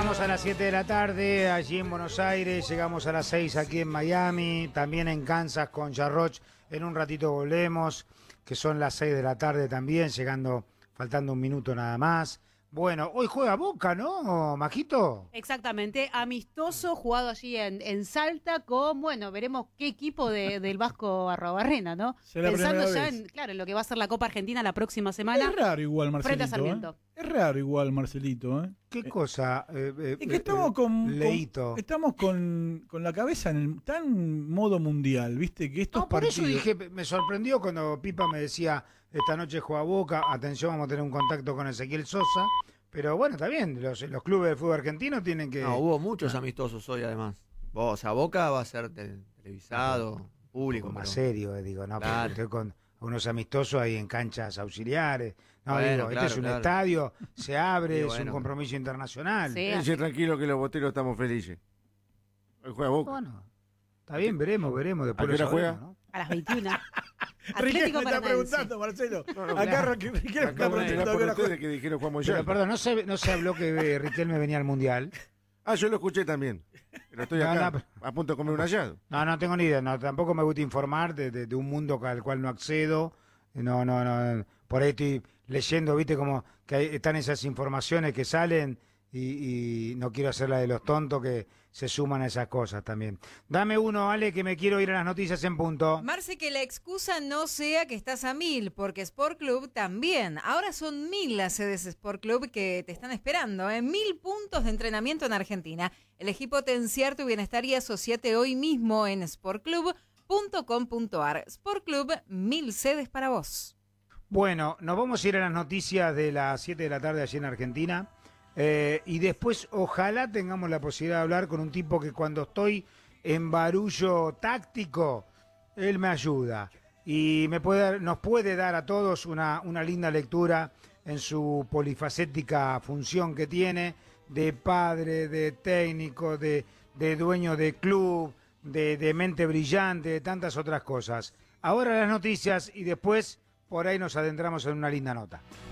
Llegamos a las 7 de la tarde allí en Buenos Aires, llegamos a las 6 aquí en Miami, también en Kansas con Jarroch. En un ratito volvemos, que son las 6 de la tarde también, llegando, faltando un minuto nada más. Bueno, hoy juega Boca, ¿no, Majito? Exactamente, amistoso, jugado allí en Salta con, bueno, veremos qué equipo del Vasco Arrobarrena, ¿no? Pensando ya en lo que va a ser la Copa Argentina la próxima semana. Es raro igual, Marcelito. Frente a Sarmiento. Es raro igual, Marcelito. ¿Qué cosa? Es que estamos estamos con la cabeza en el tan modo mundial, ¿viste? Que estos por partidos... eso dije, me sorprendió cuando Pipa me decía, esta noche juega Boca, atención, vamos a tener un contacto con Ezequiel Sosa, pero bueno, está bien, los clubes de fútbol argentino tienen que... No, hubo muchos amistosos hoy además. O sea, Boca va a ser televisado, público. Más serio, digo, no, claro. Estoy con unos amistosos ahí en canchas auxiliares. No, bueno, digo, claro, este es un claro. estadio, se abre, Sí, es bueno. un compromiso internacional. Sí. Dice tranquilo que los boteros estamos felices. Hoy juega Boca. Bueno, está bien, veremos, después ¿A qué hora lo juega? sabremos, ¿no? A las 21. Riquelme Atlético está Paranaense. preguntando, Marcelo. No, Acá Riquelme está Acabo de preguntando enterar a por qué hora ustedes juega. que dijeron jugamos ya. Pero perdón, no se habló que Riquelme venía al Mundial. Ah, yo lo escuché también. Pero estoy acá a punto de comer un hallado. No tengo ni idea, tampoco me gusta informar de un mundo al cual no accedo. No, por ahí estoy leyendo, viste, como que están esas informaciones que salen y no quiero hacer la de los tontos que se suman a esas cosas también. Dame uno, Ale, que me quiero ir a las noticias en punto. Marce, que la excusa no sea que estás a 1000, porque Sport Club también. Ahora son 1000 las sedes Sport Club que te están esperando, 1000 puntos de entrenamiento en Argentina. Elegí potenciar tu bienestar y asociate hoy mismo en sportclub.com.ar. Sport Club, 1000 sedes para vos. Bueno, nos vamos a ir a las noticias de las 7 de la tarde allí en Argentina. Y después ojalá tengamos la posibilidad de hablar con un tipo que cuando estoy en barullo táctico, él me ayuda y nos puede dar a todos una linda lectura en su polifacética función que tiene de padre, de técnico, de dueño de club, de mente brillante, de tantas otras cosas. Ahora las noticias y después por ahí nos adentramos en una linda nota.